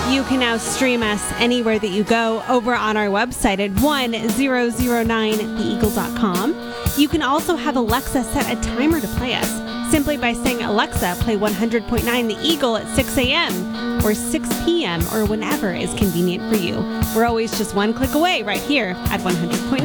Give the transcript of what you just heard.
You can now stream us anywhere that you go over on our website at 1009theeagle.com. You can also have Alexa set a timer to play us simply by saying, Alexa, play 100.9 The Eagle at 6 a.m. or 6 p.m. or whenever is convenient for you. We're always just one click away right here at 100.9